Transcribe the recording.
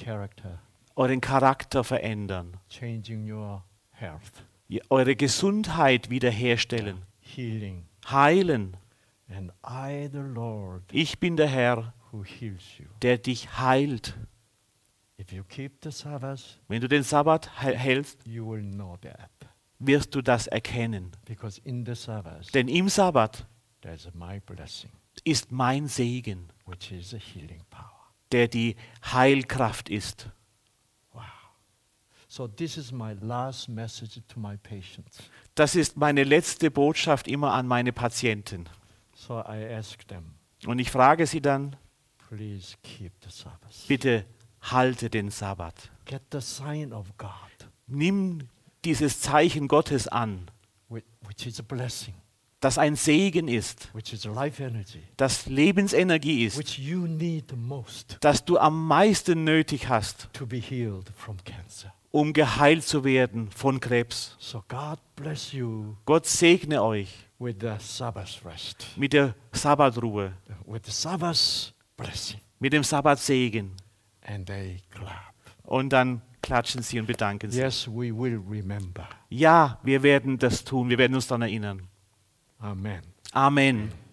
character, euren Charakter verändern, changing your health, eure Gesundheit wiederherstellen, healing. heilen. And I, the Lord, Ich bin der Herr, who heals you. der dich heilt. If you keep the Sabbath, Wenn du den Sabbat hältst, you will know that. wirst du das erkennen. Because in the Sabbath, Denn im Sabbat there's my blessing, ist mein Segen, which is a healing power. der die Heilkraft ist. Wow. So this is my last message to my patients. Das ist meine letzte Botschaft immer an meine Patienten. So I ask them, Und ich frage sie dann, please keep the Sabbath. bitte halte den Sabbat. Get the sign of God, Nimm dieses Zeichen Gottes an, which is a blessing, das ein Segen ist, which is life energy, das Lebensenergie ist, which you need the most das du am meisten nötig hast, to be healed from cancer. um geheilt zu werden von Krebs. So God bless you Gott segne euch with the Sabbath rest, mit der Sabbatruhe, with the Sabbath blessing. mit dem Sabbatsegen. And they clap. Und dann klatschen sie und bedanken sich. Yes, we will remember. Ja, wir werden das tun, wir werden uns daran erinnern. Amen. Amen.